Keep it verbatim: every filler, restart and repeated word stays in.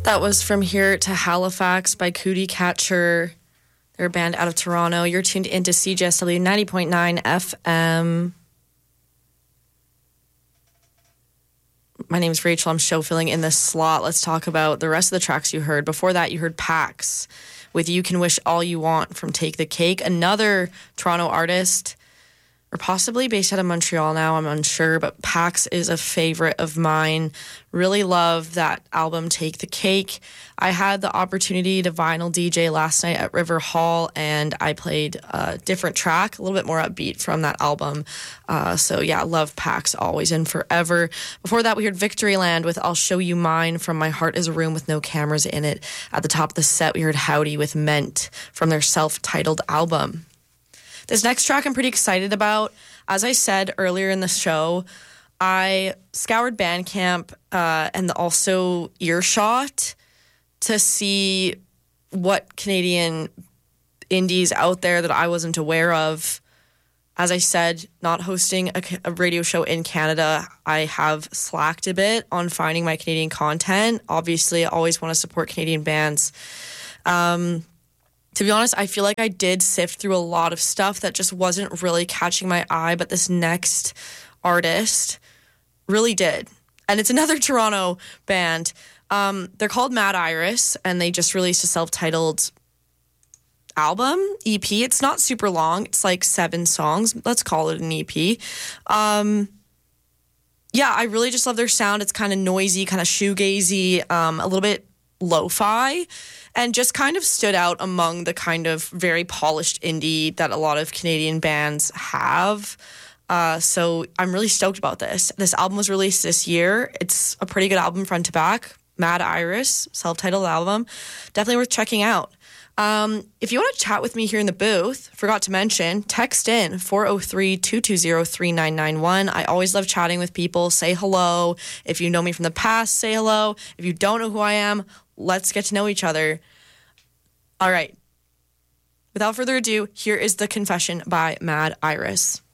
That was From Here to Halifax by Cootie Catcher. They're a band out of Toronto. You're tuned into C J S W ninety point nine F M. My name's Rachel. I'm show filling in this slot. Let's talk about the rest of the tracks you heard. Before that, you heard Pax with You Can Wish All You Want from Take the Cake. Another Toronto artist, or possibly based out of Montreal now, I'm unsure, but Pax is a favorite of mine. Really love that album, Take the Cake. I had the opportunity to vinyl D J last night at River Hall, and I played a different track, a little bit more upbeat from that album. Uh, so yeah, love Pax always and forever. Before that, we heard Victoryland with I'll Show You Mine from My Heart Is a Room with No Cameras in It. At the top of the set, we heard Howdy with Meant from their self-titled album. This next track I'm pretty excited about. As I said earlier in the show, I scoured Bandcamp uh, and also Earshot to see what Canadian indies out there that I wasn't aware of. As I said, not hosting a, a radio show in Canada, I have slacked a bit on finding my Canadian content. Obviously, I always want to support Canadian bands. Um... To be honest, I feel like I did sift through a lot of stuff that just wasn't really catching my eye, but this next artist really did. And it's another Toronto band. Um, they're called Mad Iris, and they just released a self-titled album, E P. It's not super long. It's like seven songs. Let's call it an E P. Um, yeah, I really just love their sound. It's kind of noisy, kind of shoegazy, um, a little bit lo-fi, and just kind of stood out among the kind of very polished indie that a lot of Canadian bands have. Uh, so I'm really stoked about this. This album was released this year. It's a pretty good album front to back. Mad Iris, self-titled album. Definitely worth checking out. Um, if you want to chat with me here in the booth, forgot to mention, text in four oh three, two two zero, three nine nine one. I always love chatting with people. Say hello. If you know me from the past, say hello. If you don't know who I am, let's get to know each other. All right. Without further ado, here is The Confession by Mad Iris.